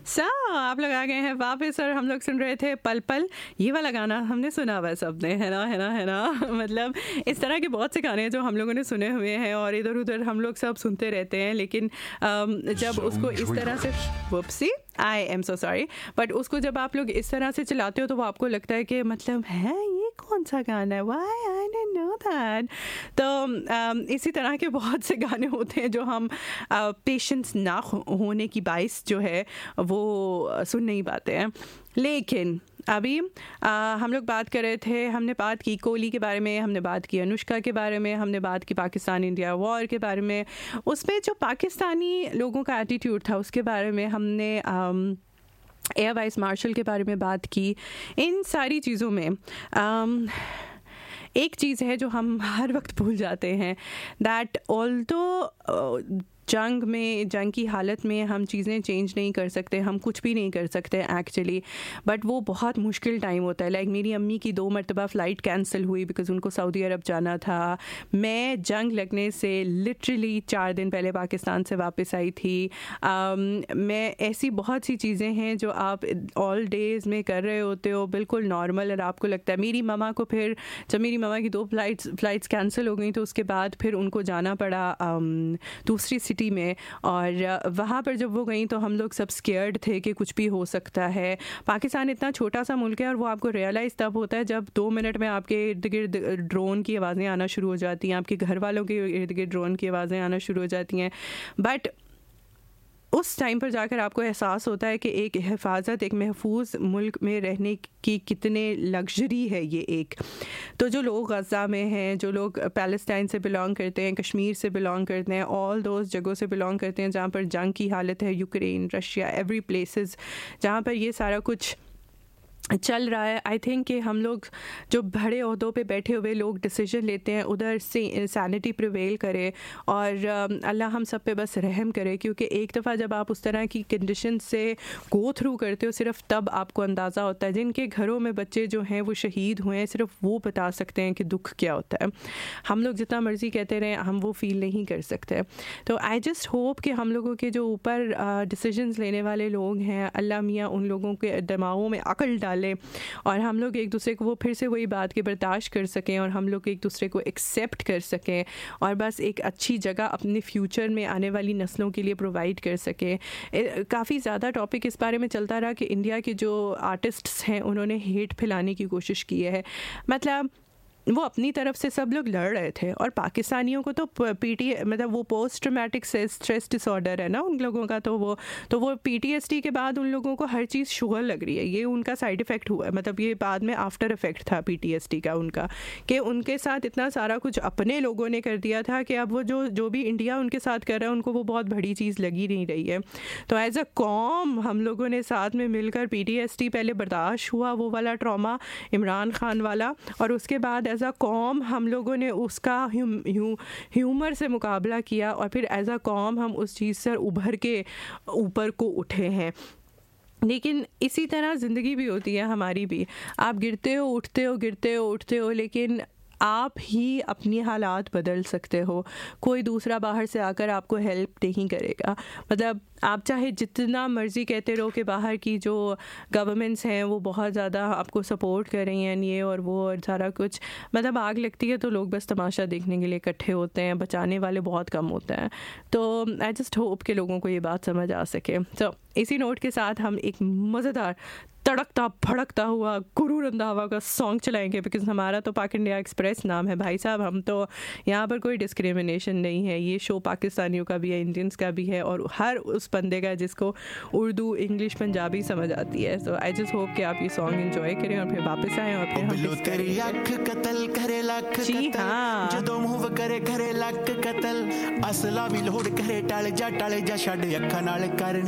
सो आप लोग आ गए हैं वापस और हम लोग सुन रहे थे पल पल। ये वाला गाना हमने सुना हुआ है सबने, है ना मतलब इस तरह के बहुत से गाने हैं जो हम लोगों ने सुने हुए हैं और इधर उधर हम लोग सब सुनते रहते हैं, लेकिन जब उसको इस तरह से वुप्सी I am so sorry, but उसको जब आप लोग इस तरह से चलाते हो तो वो आपको लगता है कि मतलब है ये कौन सा गाना है, why I didn't know that. तो इसी तरह के बहुत से गाने होते हैं जो हम पेशेंस ना होने की बाइस जो है वो सुन नहीं पाते हैं। लेकिन अभी हम लोग बात कर रहे थे, हमने बात की कोहली के बारे में, हमने बात की अनुष्का के बारे में, हमने बात की पाकिस्तान इंडिया वॉर के बारे में, उसमें जो पाकिस्तानी लोगों का एटीट्यूड था उसके बारे में, हमने एयर वाइस मार्शल के बारे में बात की। इन सारी चीज़ों में एक चीज़ है जो हम हर वक्त भूल जाते हैं, दैट ऑल्दो जंग की हालत में हम चीज़ें चेंज नहीं कर सकते, हम कुछ भी नहीं कर सकते एक्चुअली, बट वो बहुत मुश्किल टाइम होता है। लाइक मेरी अम्मी की 2 मरतबा फ़्लाइट कैंसिल हुई बिकॉज़ उनको सऊदी अरब जाना था। मैं जंग लगने से लिटरली 4 दिन पहले पाकिस्तान से वापस आई थी। मैं ऐसी बहुत सी चीज़ें हैं जो आप ऑल डेज़ में कर रहे होते हो बिल्कुल नॉर्मल, और आपको लगता है। मेरी ममा को फिर जब मेरी ममा की 2 फ़्लाइट्स कैंसिल हो गई तो उसके बाद फिर उनको जाना पड़ा दूसरी सिटी में, और वहाँ पर जब वो गई तो हम लोग सब स्केयर्ड थे कि कुछ भी हो सकता है। पाकिस्तान इतना छोटा सा मुल्क है और वो आपको रियलाइज़ तब होता है जब 2 मिनट में आपके इर्द गिर्द ड्रोन की आवाज़ें आना शुरू हो जाती हैं, आपके घर वालों के इर्द गिर्द ड्रोन की आवाज़ें आना शुरू हो जाती हैं। बट उस टाइम पर जाकर आपको एहसास होता है कि एक हिफाजत, एक महफूज मुल्क में रहने की कितने लग्जरी है ये एक। तो जो लोग गज़ा में हैं, जो लोग पैलेस्टाइन से बिलोंग करते हैं, कश्मीर से बिलोंग करते हैं, ऑल दोज जगहों से बिलोंग करते हैं जहाँ पर जंग की हालत है, यूक्रेन, रशिया, एवरी प्लेसेस जहाँ पर ये सारा कुछ चल रहा है। आई थिंक कि हम लोग जो बड़े ओहदों पे बैठे हुए लोग डिसीजन लेते हैं उधर से सैनिटी प्रिवेल करे और अल्लाह हम सब पे बस रहम करे, क्योंकि एक दफ़ा जब आप उस तरह की कंडीशन से गो थ्रू करते हो सिर्फ तब आपको अंदाज़ा होता है। जिनके घरों में बच्चे जो हैं वो शहीद हुए हैं, सिर्फ वो बता सकते हैं कि दुख क्या होता है। हम लोग जितना मर्ज़ी कहते रहें हम वो फ़ील नहीं कर सकते। तो आई जस्ट होप कि हम लोगों के जो ऊपर डिसीजंस लेने वाले लोग हैं, अल्लाह मियाँ उन लोगों के दिमागों में अकल डाले और हम लोग एक दूसरे को वो फिर से वही बात के बर्दाश्त कर सकें और हम लोग एक दूसरे को एक्सेप्ट कर सकें और बस एक अच्छी जगह अपने फ्यूचर में आने वाली नस्लों के लिए प्रोवाइड कर सकें। काफ़ी ज़्यादा टॉपिक इस बारे में चलता रहा कि इंडिया के जो आर्टिस्ट्स हैं उन्होंने हेट फैलाने की कोशिश की है। मतलब वो अपनी तरफ से सब लोग लड़ रहे थे और पाकिस्तानियों को तो मतलब वो पोस्ट ट्रॉमेटिक स्ट्रेस डिसऑर्डर है ना उन लोगों का, तो वो PTSD के बाद उन लोगों को हर चीज़ शुगर लग रही है। ये उनका साइड इफ़ेक्ट हुआ है, मतलब ये बाद में आफ्टर इफ़ेक्ट था PTSD का उनका, कि उनके साथ इतना सारा कुछ अपने लोगों ने कर दिया था कि अब वो जो भी इंडिया उनके साथ कर रहा है उनको वो बहुत बड़ी चीज़ लगी नहीं रही है। तो एज अ कॉम हम लोगों ने साथ में मिलकर PTSD पहले बर्दाश्त हुआ, वो वाला ट्रॉमा इमरान खान वाला, और उसके बाद एज अ कॉम हम लोगों ने उसका ह्यूमर से मुकाबला किया और फिर एज अ कॉम हम उस चीज़ से उभर के ऊपर को उठे हैं। लेकिन इसी तरह ज़िंदगी भी होती है हमारी भी। आप गिरते हो उठते हो, गिरते हो उठते हो, लेकिन आप ही अपनी हालात बदल सकते हो। कोई दूसरा बाहर से आकर आपको हेल्प नहीं करेगा। मतलब आप चाहे जितना मर्ज़ी कहते रहो कि बाहर की जो गवर्नमेंट्स हैं वो बहुत ज़्यादा आपको सपोर्ट कर रही हैं, ये और वो और सारा कुछ, मतलब आग लगती है तो लोग बस तमाशा देखने के लिए इकट्ठे होते हैं, बचाने वाले बहुत कम होते हैं। तो आई जस्ट होप के लोगों को ये बात समझ आ सके। तो इसी नोट के साथ हम एक मज़ेदार तड़कता भड़कता हुआ गुरु रंधावा का सॉन्ग चलाएंगे, बिकॉज हमारा तो पाक इंडिया एक्सप्रेस नाम है भाई साहब। हम तो यहाँ पर कोई डिस्क्रिमिनेशन नहीं है। ये शो पाकिस्तानियों का भी है, इंडियंस का भी है, और हर उस बंदे का जिसको उर्दू, इंग्लिश, पंजाबी समझ आती है। सो आई जस्ट होप कि आप ये सॉन्ग एंजॉय करें और फिर वापस आएँ और फिर हम जी हाँ ਜਦੋਂ ਮੂਵ ਕਰੇ ਘਰੇ ਲੱਕ ਕਤਲ ਅਸਲਾ ਵੀ ਲੋੜ ਕਰੇ ਟਲ ਜਾ ਛੱਡ ਅੱਖਾਂ ਨਾਲ ਕਰ